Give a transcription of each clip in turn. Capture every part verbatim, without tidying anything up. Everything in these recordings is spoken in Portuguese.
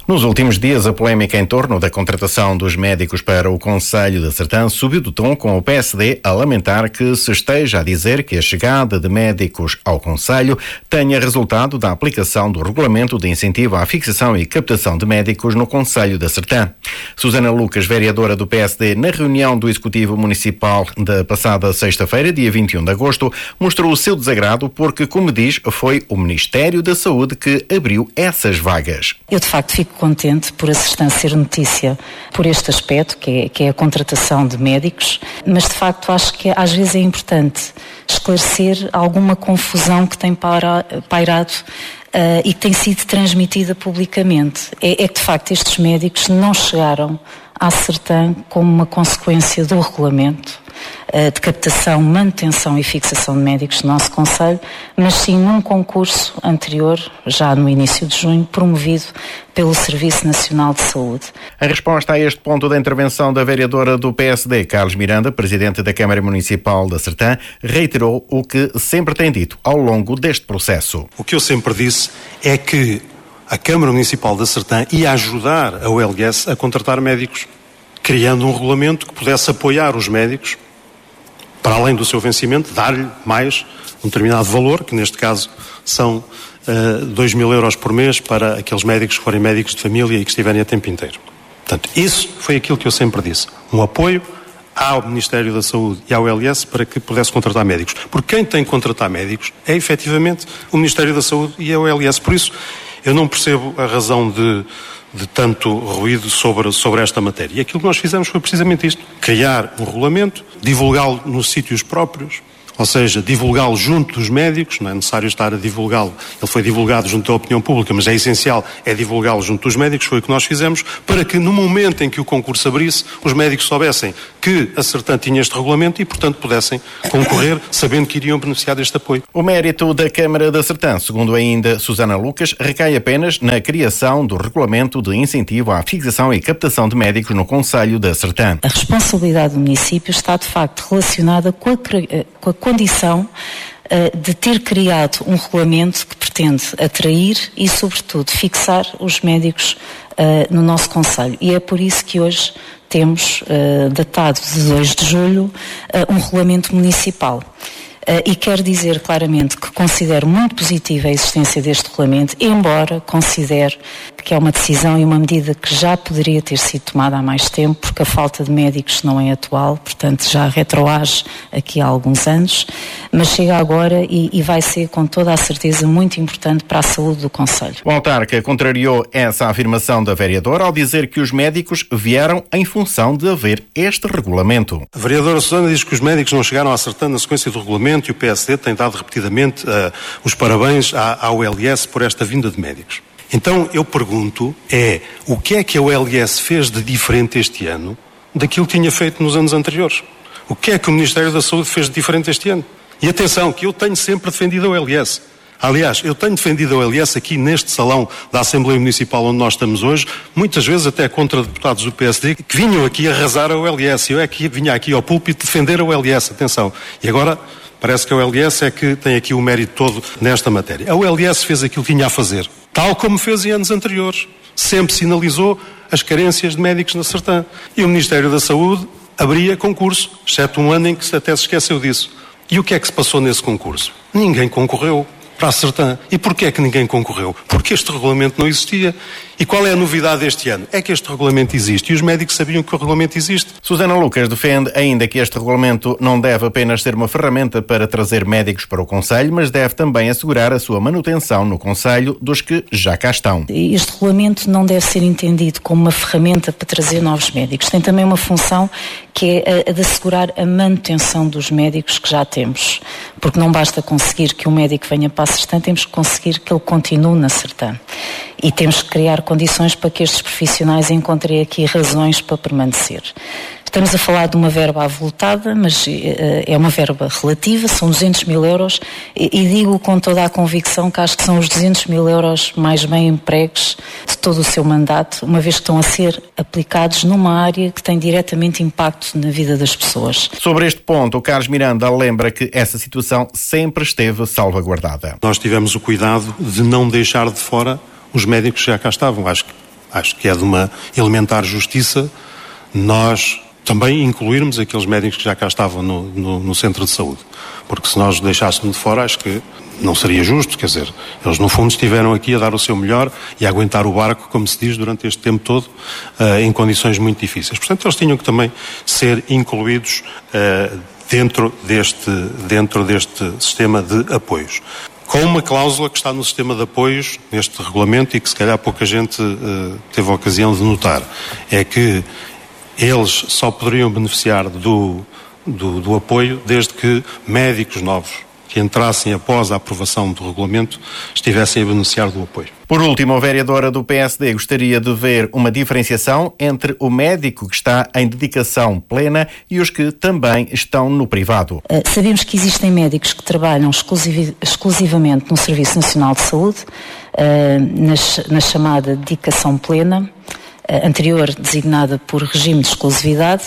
Nos últimos dias, a polémica em torno da contratação dos médicos para o Conselho de Sertã subiu de tom, com o P S D a lamentar que se esteja a dizer que a chegada de médicos ao Conselho tenha resultado da aplicação do Regulamento de Incentivo à Fixação e Captação de Médicos no Conselho de Sertã. Susana Lucas, vereadora do P S D, na reunião do Executivo Municipal da passada sexta-feira, dia vinte e um de agosto, mostrou o seu desagrado porque, como diz, foi o Ministério da Saúde que abriu essas vagas. Eu, de facto, fico contente por a Sertã ser notícia por este aspecto, que é, que é a contratação de médicos, mas de facto acho que às vezes é importante esclarecer alguma confusão que tem para, pairado uh, e que tem sido transmitida publicamente. É, é que de facto estes médicos não chegaram à Sertã como uma consequência do regulamento de captação, manutenção e fixação de médicos do nosso Conselho, mas sim num concurso anterior, já no início de junho, promovido pelo Serviço Nacional de Saúde. A resposta a este ponto da intervenção da vereadora do P S D, Carlos Miranda, presidente da Câmara Municipal da Sertã, reiterou o que sempre tem dito ao longo deste processo. O que eu sempre disse é que a Câmara Municipal da Sertã ia ajudar a O L S a contratar médicos, criando um regulamento que pudesse apoiar os médicos, para além do seu vencimento, dar-lhe mais um determinado valor, que neste caso são uh, dois mil euros por mês para aqueles médicos que forem médicos de família e que estiverem a tempo inteiro. Portanto, isso foi aquilo que eu sempre disse. Um apoio ao Ministério da Saúde e ao O L S para que pudesse contratar médicos. Porque quem tem que contratar médicos é efetivamente o Ministério da Saúde e a O L S. Por isso, eu não percebo a razão de, de tanto ruído sobre, sobre esta matéria. E aquilo que nós fizemos foi precisamente isto. Criar um regulamento, divulgá-lo nos sítios próprios, ou seja, divulgá-lo junto dos médicos, não é necessário estar a divulgá-lo, ele foi divulgado junto da opinião pública, mas é essencial é divulgá-lo junto dos médicos, foi o que nós fizemos, para que no momento em que o concurso abrisse, os médicos soubessem que a Sertã tinha este regulamento e, portanto, pudessem concorrer, sabendo que iriam beneficiar deste apoio. O mérito da Câmara da Sertã, segundo ainda Susana Lucas, recai apenas na criação do Regulamento de Incentivo à Fixação e Captação de Médicos no Conselho da Sertã. A responsabilidade do município está, de facto, relacionada com a, com a condição uh, de ter criado um regulamento que pretende atrair e, sobretudo, fixar os médicos uh, no nosso Conselho. E é por isso que hoje temos, uh, datado de dois de julho, uh, um regulamento municipal. Uh, e quero dizer claramente que considero muito positiva a existência deste regulamento, embora considere que é uma decisão e uma medida que já poderia ter sido tomada há mais tempo, porque a falta de médicos não é atual, portanto já retroage aqui há alguns anos, mas chega agora e, e vai ser com toda a certeza muito importante para a saúde do Conselho. O autarca contrariou essa afirmação da vereadora ao dizer que os médicos vieram em função de haver este regulamento. A vereadora Susana diz que os médicos não chegaram a acertar na sequência do regulamento e o P S D tem dado repetidamente uh, os parabéns à, à O L S por esta vinda de médicos. Então eu pergunto é, o que é que a O L S fez de diferente este ano daquilo que tinha feito nos anos anteriores? O que é que o Ministério da Saúde fez de diferente este ano? E atenção, que eu tenho sempre defendido a O L S. Aliás, eu tenho defendido a O L S aqui neste salão da Assembleia Municipal onde nós estamos hoje, muitas vezes até contra deputados do P S D que vinham aqui arrasar a O L S. Eu é que vinha aqui ao púlpito defender a O L S, atenção. E agora parece que a O L S é que tem aqui o mérito todo nesta matéria. A O L S fez aquilo que tinha a fazer, tal como fez em anos anteriores. Sempre sinalizou as carências de médicos na Sertã. E o Ministério da Saúde abria concurso, exceto um ano em que até se esqueceu disso. E o que é que se passou nesse concurso? Ninguém concorreu para a Sertã. E porquê é que ninguém concorreu? Porque este regulamento não existia. E qual é a novidade deste ano? É que este regulamento existe e os médicos sabiam que o regulamento existe. Susana Lucas defende ainda que este regulamento não deve apenas ser uma ferramenta para trazer médicos para o Conselho, mas deve também assegurar a sua manutenção no Conselho dos que já cá estão. Este regulamento não deve ser entendido como uma ferramenta para trazer novos médicos. Tem também uma função que é a de assegurar a manutenção dos médicos que já temos. Porque não basta conseguir que um médico venha para a Sertã, temos que conseguir que ele continue na Sertã. E temos que criar condições para que estes profissionais encontrem aqui razões para permanecer. Estamos a falar de uma verba avultada, mas uh, é uma verba relativa, são duzentos mil euros, e, e digo com toda a convicção que acho que são os duzentos mil euros mais bem empregos de todo o seu mandato, uma vez que estão a ser aplicados numa área que tem diretamente impacto na vida das pessoas. Sobre este ponto, o Carlos Miranda lembra que essa situação sempre esteve salvaguardada. Nós tivemos o cuidado de não deixar de fora os médicos que já cá estavam. Acho que Acho que é de uma elementar justiça nós também incluirmos aqueles médicos que já cá estavam no, no, no centro de saúde. Porque se nós deixássemos de fora, acho que não seria justo, quer dizer, eles no fundo estiveram aqui a dar o seu melhor e a aguentar o barco, como se diz, durante este tempo todo, uh, em condições muito difíceis. Portanto, eles tinham que também ser incluídos uh, dentro deste, dentro deste sistema de apoios. Com uma cláusula que está no sistema de apoios, neste regulamento, e que se calhar pouca gente uh, teve a ocasião de notar, é que eles só poderiam beneficiar do, do, do apoio desde que médicos novos que entrassem após a aprovação do regulamento estivessem a beneficiar do apoio. Por último, a vereadora do P S D gostaria de ver uma diferenciação entre o médico que está em dedicação plena e os que também estão no privado. Uh, sabemos que existem médicos que trabalham exclusiv- exclusivamente no Serviço Nacional de Saúde, uh, nas, na chamada dedicação plena, uh, anterior designada por regime de exclusividade,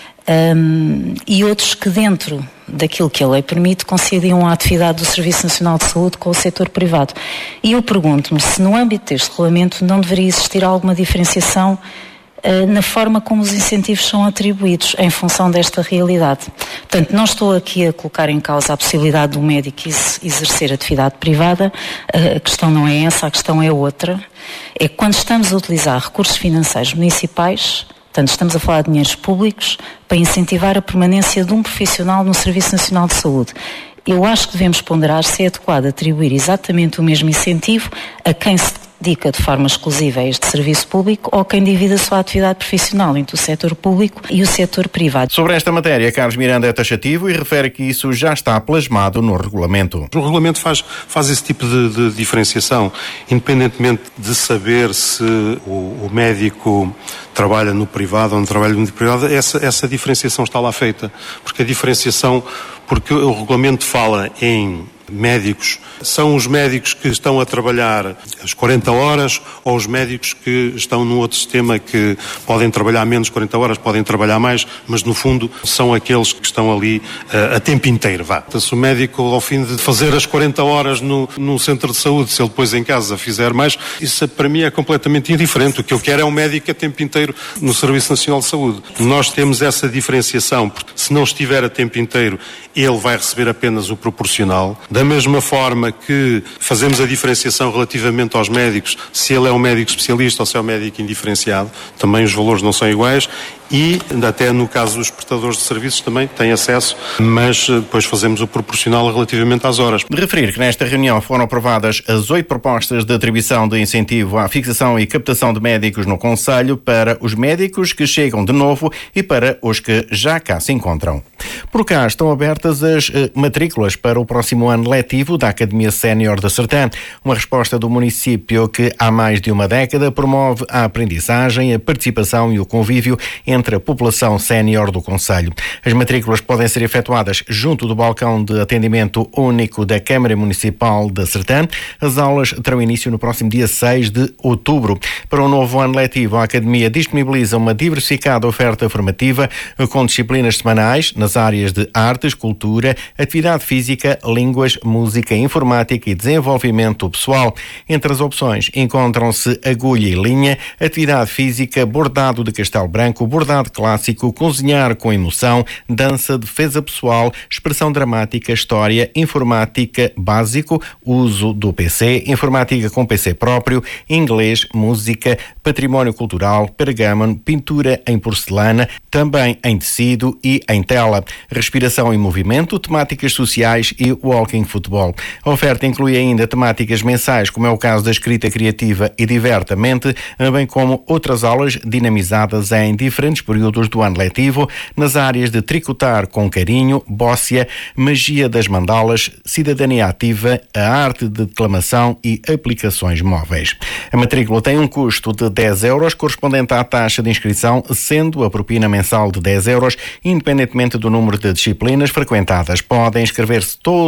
um, e outros que dentro daquilo que a lei permite concediam a atividade do Serviço Nacional de Saúde com o setor privado. E eu pergunto-me se no âmbito deste regulamento não deveria existir alguma diferenciação uh, na forma como os incentivos são atribuídos em função desta realidade. Portanto, não estou aqui a colocar em causa a possibilidade do médico ex- exercer atividade privada, uh, a questão não é essa, a questão é outra. É que quando estamos a utilizar recursos financeiros municipais, portanto, estamos a falar de dinheiros públicos para incentivar a permanência de um profissional no Serviço Nacional de Saúde. Eu acho que devemos ponderar se é adequado atribuir exatamente o mesmo incentivo a quem se dedica de forma exclusiva a este serviço público ou quem divide a sua atividade profissional entre o setor público e o setor privado. Sobre esta matéria, Carlos Miranda é taxativo e refere que isso já está plasmado no regulamento. O regulamento faz, faz esse tipo de, de diferenciação, independentemente de saber se o, o médico trabalha no privado ou não trabalha no privado, essa, essa diferenciação está lá feita, porque a diferenciação, porque o regulamento fala em médicos, são os médicos que estão a trabalhar as quarenta horas ou os médicos que estão num outro sistema que podem trabalhar menos quarenta horas, podem trabalhar mais, mas no fundo são aqueles que estão ali uh, a tempo inteiro, vá. Então, se o médico ao fim de fazer as quarenta horas no, no centro de saúde, se ele depois em casa fizer mais, isso para mim é completamente indiferente. O que eu quero é um médico a tempo inteiro no Serviço Nacional de Saúde. Nós temos essa diferenciação, porque se não estiver a tempo inteiro, ele vai receber apenas o proporcional. Da mesma forma que fazemos a diferenciação relativamente aos médicos, se ele é um médico especialista ou se é um médico indiferenciado, também os valores não são iguais. E até no caso dos prestadores de serviços também têm acesso, mas depois fazemos o proporcional relativamente às horas. De referir que nesta reunião foram aprovadas as oito propostas de atribuição de incentivo à fixação e captação de médicos no Conselho para os médicos que chegam de novo e para os que já cá se encontram. Por cá estão abertas as eh, matrículas para o próximo ano letivo da Academia Sénior da Sertã, uma resposta do município que há mais de uma década promove a aprendizagem, a participação e o convívio entre a população sénior do Conselho. As matrículas podem ser efetuadas junto do balcão de atendimento único da Câmara Municipal da Sertã. As aulas terão início no próximo dia seis de outubro. Para o novo ano letivo, a Academia disponibiliza uma diversificada oferta formativa com disciplinas semanais nas áreas de artes, cultura, atividade física, línguas, música, informática e desenvolvimento pessoal. Entre as opções encontram-se agulha e linha, atividade física, bordado de castelo branco, bordado clássico, cozinhar com emoção, dança, defesa pessoal, expressão dramática, história, informática básico, uso do P C, informática com P C próprio, inglês, música, património cultural, pergaminho, pintura em porcelana, também em tecido e em tela, respiração e movimento, temáticas sociais e walking futebol. A oferta inclui ainda temáticas mensais, como é o caso da escrita criativa e divertamente, bem como outras aulas dinamizadas em diferentes períodos do ano letivo, nas áreas de tricotar com carinho, bóssia, magia das mandalas, cidadania ativa, a arte de declamação e aplicações móveis. A matrícula tem um custo de dez euros, correspondente à taxa de inscrição, sendo a propina mensal de dez euros, independentemente do número de disciplinas frequentadas. Podem inscrever-se todas as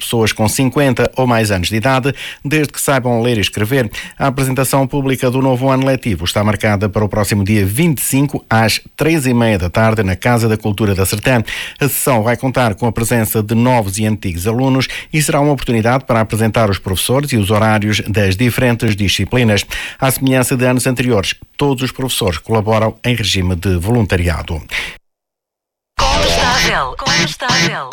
pessoas com cinquenta ou mais anos de idade, desde que saibam ler e escrever. A apresentação pública do novo ano letivo está marcada para o próximo dia vinte e cinco, às três e meia da tarde, na Casa da Cultura da Sertã. A sessão vai contar com a presença de novos e antigos alunos e será uma oportunidade para apresentar os professores e os horários das diferentes disciplinas. À semelhança de anos anteriores, todos os professores colaboram em regime de voluntariado. Condestável, condestável.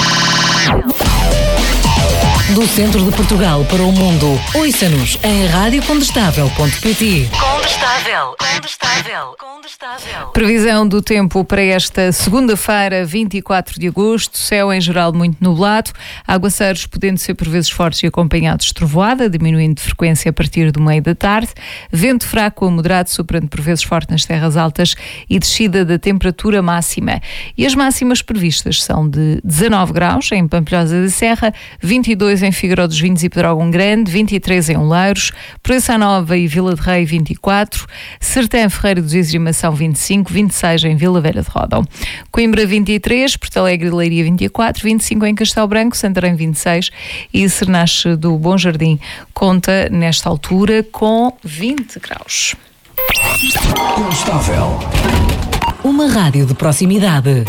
Do centro de Portugal para o mundo, ouça-nos em rádio condestável ponto pt. Condestável, condestável, condestável. Previsão do tempo para esta segunda-feira, vinte e quatro de agosto. Céu em geral muito nublado, aguaceiros podendo ser por vezes fortes e acompanhados de trovoada, diminuindo de frequência a partir do meio da tarde. Vento fraco a moderado, soprando por vezes forte nas terras altas e descida da temperatura máxima. E as máximas previstas são de dezanove graus em Pampilhosa da Serra, vinte e dois em Figueiró dos Vinhos e Pedrógão Grande, vinte e três em Oleiros, Proença Nova e Vila de Rei vinte e quatro, Sertã, Ferreira dos Izes e Mação vinte e cinco, vinte e seis em Vila Velha de Ródão, Coimbra vinte e três, Porto Alegre e Leiria vinte e quatro, vinte e cinco em Castelo Branco, Santarém vinte e seis e Cernache do Bom Jardim conta nesta altura com vinte graus. Condestável. Uma rádio de proximidade.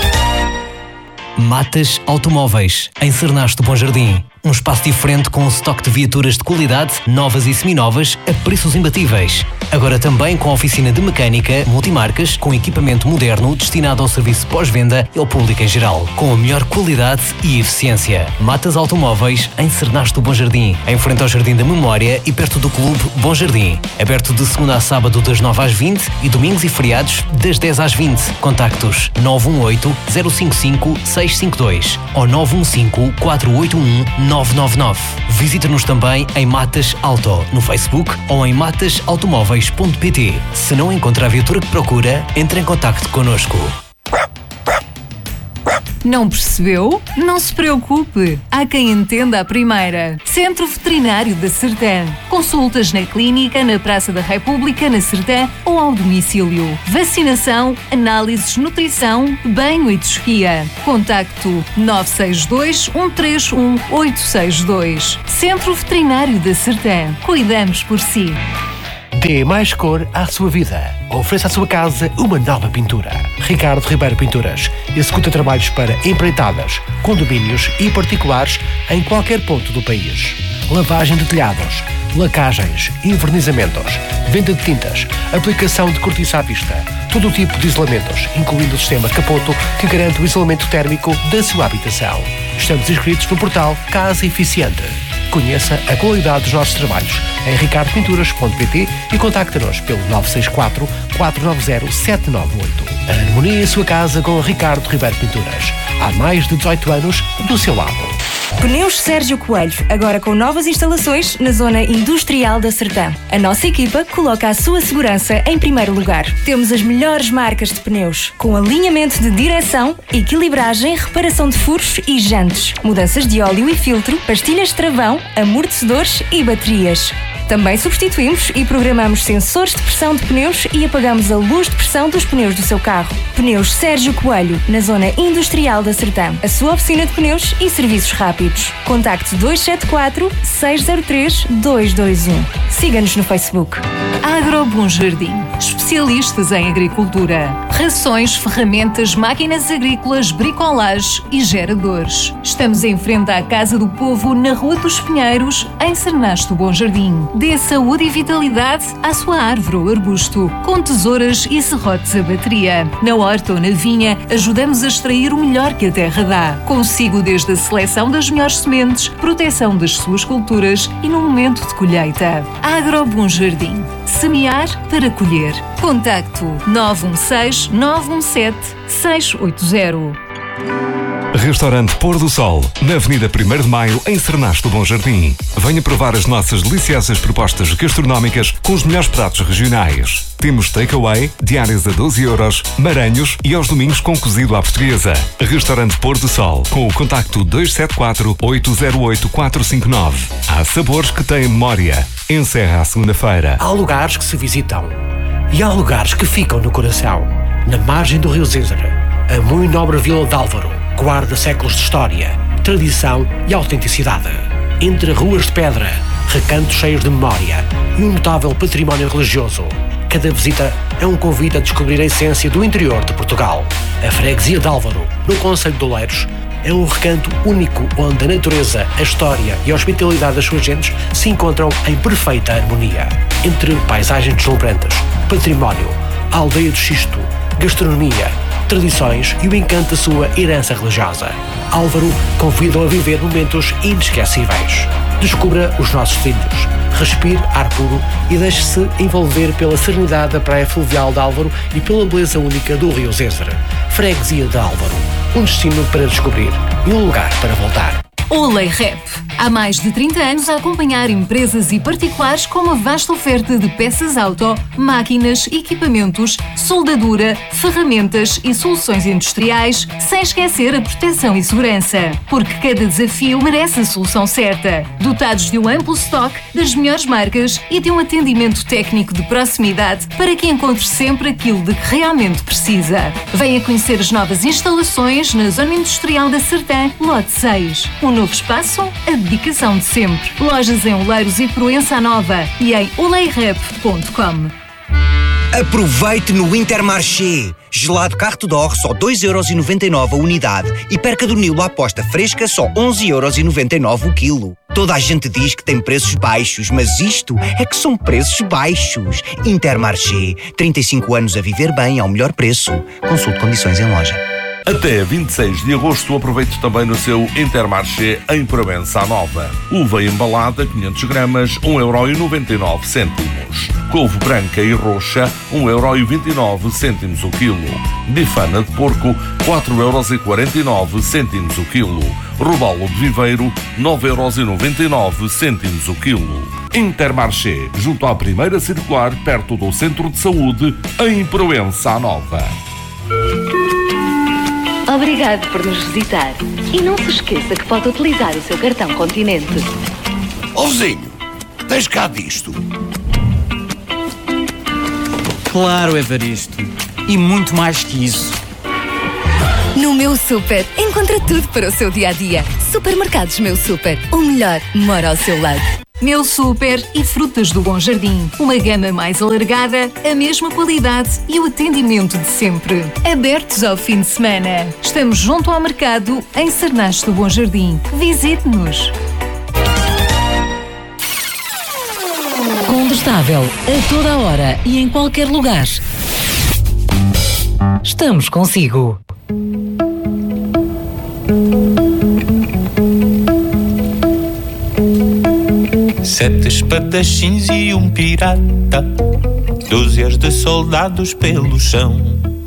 Matas Automóveis, em Cernache do Bom Jardim. Um espaço diferente com um estoque de viaturas de qualidade, novas e seminovas, a preços imbatíveis. Agora também com oficina de mecânica, multimarcas, com equipamento moderno destinado ao serviço pós-venda e ao público em geral, com a melhor qualidade e eficiência. Matas Automóveis, em Cernache do Bom Jardim, em frente ao Jardim da Memória e perto do Clube Bom Jardim. Aberto de segunda a sábado das nove às vinte e domingos e feriados das dez às vinte. Contactos nove um oito, zero cinco cinco, seis cinco dois ou nove um cinco, quatro oito um, nove nove nove. Visita-nos também em Matas Auto no Facebook ou em matas automóveis ponto pt. Se não encontra a viatura que procura, entre em contacto connosco. Não percebeu? Não se preocupe. Há quem entenda a primeira. Centro Veterinário da Sertã. Consultas na clínica, na Praça da República, na Sertã ou ao domicílio. Vacinação, análises, nutrição, banho e tosquia. Contacto nove seis dois, um três um, oito seis dois. Centro Veterinário da Sertã. Cuidamos por si. Dê mais cor à sua vida. Ofereça à sua casa uma nova pintura. Ricardo Ribeiro Pinturas executa trabalhos para empreitadas, condomínios e particulares em qualquer ponto do país. Lavagem de telhados, lacagens, envernizamentos, venda de tintas, aplicação de cortiça à vista, todo o tipo de isolamentos, incluindo o sistema Capoto, que garante o isolamento térmico da sua habitação. Estamos inscritos no portal Casa Eficiente. Conheça a qualidade dos nossos trabalhos em ricardo pinturas ponto pt e contacte-nos pelo nove seis quatro, quatro nove zero, sete nove oito. Harmonie em sua casa com Ricardo Ribeiro Pinturas. Há mais de dezoito anos do seu lado. Pneus Sérgio Coelho, agora com novas instalações na zona industrial da Sertã. A nossa equipa coloca a sua segurança em primeiro lugar. Temos as melhores marcas de pneus, com alinhamento de direção, equilibragem, reparação de furos e jantes, mudanças de óleo e filtro, pastilhas de travão, amortecedores e baterias. Também substituímos e programamos sensores de pressão de pneus e apagamos a luz de pressão dos pneus do seu carro. Pneus Sérgio Coelho, na zona industrial da Sertã. A sua oficina de pneus e serviços rápidos. Contacte dois sete quatro, seis zero três, dois dois um. Siga-nos no Facebook. Agro Bom Jardim. Especialistas em agricultura. Rações, ferramentas, máquinas agrícolas, bricolage e geradores. Estamos em frente à Casa do Povo, na Rua dos Pinheiros, em Cernache do Bom Jardim. Dê saúde e vitalidade à sua árvore ou arbusto, com tesouras e serrotes a bateria. Na horta ou na vinha, ajudamos a extrair o melhor que a terra dá. Consigo desde a seleção das melhores sementes, proteção das suas culturas e no momento de colheita. Agro Bom Jardim. Semear para colher. Contacto nove um seis, nove um sete, seis oito zero. Restaurante Pôr do Sol, na Avenida primeiro de Maio, em Cernache do Bom Jardim. Venha provar as nossas deliciosas propostas gastronómicas com os melhores pratos regionais. Temos takeaway, diárias a doze euros, maranhos e aos domingos com cozido à portuguesa. Restaurante Pôr do Sol, com o contacto dois sete quatro, oito zero oito, quatro cinco nove. Há sabores que têm memória. Encerra a segunda-feira. Há lugares que se visitam e há lugares que ficam no coração. Na margem do Rio Zézer, a muito nobre Vila de Álvaro guarda séculos de história, tradição e autenticidade. Entre ruas de pedra, recantos cheios de memória e um notável património religioso, cada visita é um convite a descobrir a essência do interior de Portugal. A freguesia de Álvaro, no concelho de Oleiros, é um recanto único onde a natureza, a história e a hospitalidade das suas gentes se encontram em perfeita harmonia. Entre paisagens deslumbrantes, património, a aldeia do Xisto, gastronomia, tradições e o encanto da sua herança religiosa, Álvaro convida-o a viver momentos inesquecíveis. Descubra os nossos trilhos, respire ar puro e deixe-se envolver pela serenidade da praia fluvial de Álvaro e pela beleza única do rio Zézer. Freguesia de Álvaro, um destino para descobrir e um lugar para voltar. Oleirep. Há mais de trinta anos a acompanhar empresas e particulares com uma vasta oferta de peças auto, máquinas, equipamentos, soldadura, ferramentas e soluções industriais, sem esquecer a proteção e segurança. Porque cada desafio merece a solução certa. Dotados de um amplo estoque das melhores marcas e de um atendimento técnico de proximidade para que encontre sempre aquilo de que realmente precisa. Venha conhecer as novas instalações na Zona Industrial da Sertã, Lote seis. Um novo espaço, a dedicação de sempre. Lojas em Oleiros e Proença Nova e em oleirep ponto com. Aproveite no Intermarché. Gelado Carte d'Or só dois euros e noventa e nove a unidade e perca do Nilo à aposta fresca só onze euros e noventa e nove o quilo. Toda a gente diz que tem preços baixos, mas isto é que são preços baixos. Intermarché. trinta e cinco anos a viver bem ao melhor preço. Consulte condições em loja. Até vinte e seis de agosto aproveite também no seu Intermarché em Provença Nova. Uva embalada quinhentos gramas, um euro e noventa e nove cêntimos. Couve branca e roxa, um euro e vinte e nove cêntimos o quilo. Bifana de porco, quatro euros e quarenta e nove cêntimos o quilo. Robalo de viveiro, nove euros e noventa e nove cêntimos o quilo. Intermarché, junto à primeira circular, perto do Centro de Saúde, em Proença Nova. Obrigado por nos visitar. E não se esqueça que pode utilizar o seu cartão Continente. Ó vizinho, tens cá disto? Claro, Evaristo. E muito mais que isso. No Meu Super, encontra tudo para o seu dia-a-dia. Supermercados Meu Super. O melhor mora ao seu lado. Meu Super e Frutas do Bom Jardim. Uma gama mais alargada, a mesma qualidade e o atendimento de sempre. Abertos ao fim de semana. Estamos junto ao mercado em Cernache do Bom Jardim. Visite-nos. Condestável, a toda hora e em qualquer lugar. Estamos consigo. Sete espadachins e um pirata, dúzias de soldados pelo chão.